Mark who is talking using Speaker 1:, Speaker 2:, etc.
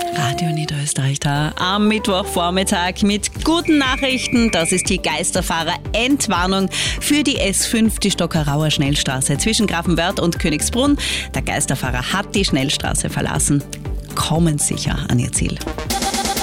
Speaker 1: Radio Niederösterreich da am Mittwochvormittag mit guten Nachrichten. Das ist die Geisterfahrer-Entwarnung für die S5, die Stockerauer Schnellstraße zwischen Grafenwörth und Königsbrunn. Der Geisterfahrer hat die Schnellstraße verlassen. Kommen sicher an ihr Ziel.